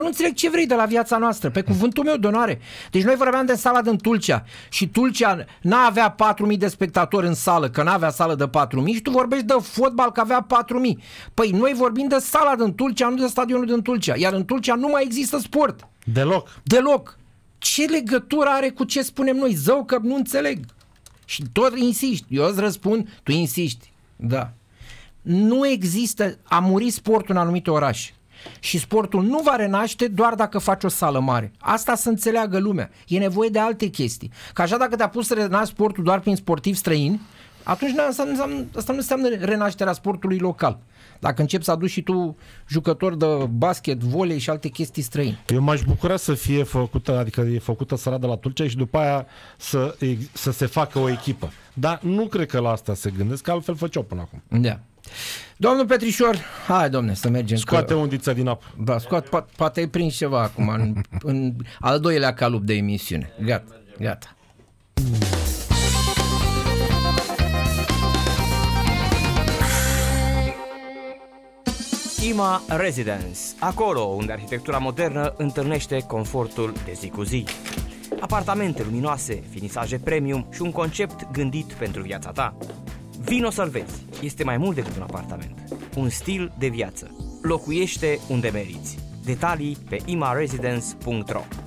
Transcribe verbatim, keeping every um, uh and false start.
Nu înțeleg ce vrei de la viața noastră, pe cuvântul meu de onoare. Deci noi vorbeam de sala din Tulcea și Tulcea n-avea patru mii de spectatori în sală, că n-avea sală de patru mii și tu vorbești de fotbal că avea patru mii. Păi noi vorbim de sala din Tulcea, nu de stadionul din Tulcea, iar în Tulcea nu mai există sport. Deloc. Deloc. Ce legătură are cu ce spunem noi? Zău că nu înțeleg. Și tot insiști. Eu îți răspund, tu insiști. Da. Nu există, a murit sportul în anumite orașe. Și sportul nu va renaște doar dacă faci o sală mare. Asta să înțeleagă lumea. E nevoie de alte chestii. Că așa dacă te-a pus să renaști sportul doar prin sportivi străini, atunci asta nu înseamnă, asta nu înseamnă renașterea sportului local. Dacă începi să aduci și tu jucători de basket, volei și alte chestii străini. Eu m-aș bucura să fie făcută, adică e făcută sala de la Tulcea și după aia să, să se facă o echipă. Dar nu cred că la asta se gândesc, că altfel făceau până acum. Da. Domnul Petrișor, hai domne să mergem. Scoate că... undița din apă. Da, scoate, po- poate ai prins ceva acum în, în al doilea calup de emisiune. Gata, gata. I M A Residence, acolo unde arhitectura modernă întâlnește confortul de zi cu zi. Apartamente luminoase, finisaje premium și un concept gândit pentru viața ta. Vino să-l vezi. Este mai mult decât un apartament. Un stil de viață. Locuiește unde meriți. Detalii pe i m a residence punct r o.